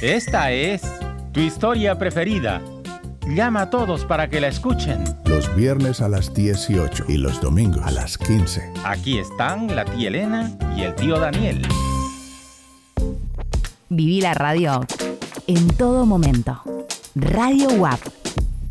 Esta es tu historia preferida. Llama a todos para que la escuchen. Los viernes a las 18 y los domingos a las 15. Aquí están la tía Elena y el tío Daniel. Viví la radio en todo momento. Radio WAP